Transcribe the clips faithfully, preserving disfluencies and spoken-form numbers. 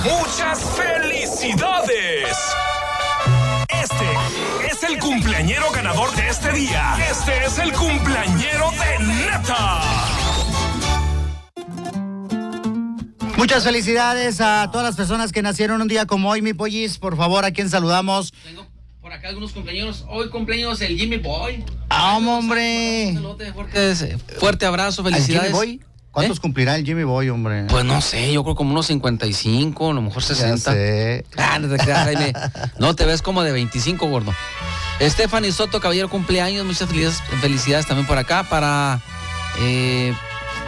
muchas felicidades. Este es el cumpleañero ganador de este día. Este es el cumpleañero de neta. Muchas felicidades a todas las personas que nacieron un día como hoy, mi pollis. Por favor, ¿a quién saludamos? Tengo por acá algunos cumpleaños. Hoy cumpleaños el Jimmy Boy. ¡Ah, hombre! Un saludo fuerte, fuerte abrazo, felicidades. ¿Al Jimmy Boy? ¿Cuántos ¿Eh? cumplirá el Jimmy Boy, hombre? Pues no sé, yo creo como unos cincuenta y cinco, a lo mejor sesenta. Ya sé. Ah, no te creas, Jaime. No, te ves como de veinticinco, gordo. Stephanie Soto, caballero, cumpleaños. Muchas felicidades, felicidades también por acá. Para... Eh,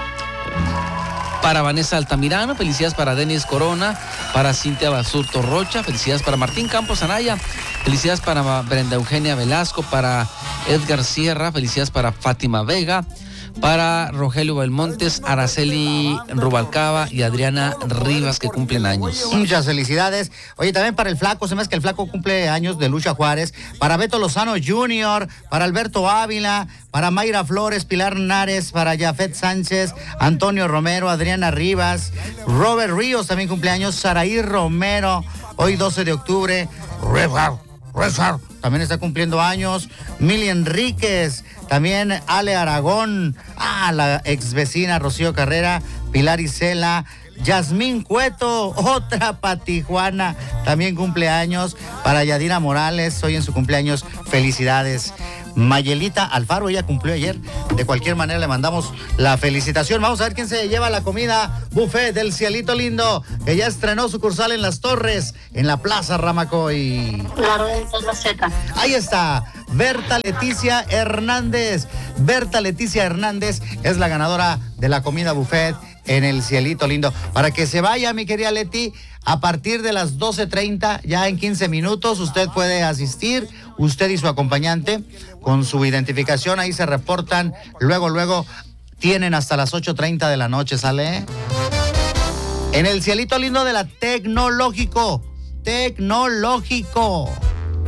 Para Vanessa Altamirano, felicidades para Denis Corona, para Cintia Basurto Rocha, felicidades para Martín Campos Anaya, felicidades para Brenda Eugenia Velasco, para Edgar Sierra, felicidades para Fátima Vega, para Rogelio Belmontes, Araceli Rubalcaba y Adriana Rivas, que cumplen años. Muchas felicidades. Oye, también para el Flaco, se me hace que el Flaco cumple años de Lucha Juárez, para Beto Lozano junior, para Alberto Ávila, para Mayra Flores, Pilar Nares, para Jafet Sánchez, Antonio Romero, Adriana Rivas, Robert Ríos también cumpleaños, Saraí Romero, hoy doce de octubre, Rezar, Rezar, también está cumpliendo años, Mili Enríquez, también Ale Aragón, ah, la ex vecina Rocío Carrera, Pilar Isela, Yasmín Cueto, otra pa' Tijuana, también cumpleaños, para Yadira Morales, hoy en su cumpleaños, felicidades. Mayelita Alfaro, ella cumplió ayer. De cualquier manera le mandamos la felicitación. Vamos a ver quién se lleva la comida buffet del Cielito Lindo, que ya estrenó sucursal en Las Torres, en la Plaza Ramacoy. La Rueda de la Z. Ahí está, Berta Leticia Hernández. Berta Leticia Hernández es la ganadora de la comida buffet en el Cielito Lindo. Para que se vaya, mi querida Leti, a partir de las doce treinta, ya en quince minutos, usted puede asistir, usted y su acompañante, con su identificación, ahí se reportan, luego, luego, tienen hasta las ocho treinta de la noche, ¿sale? En el Cielito Lindo de la Tecnológico, Tecnológico.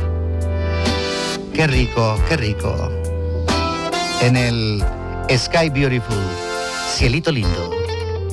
Qué rico, qué rico. En el Sky Beautiful, Cielito Lindo.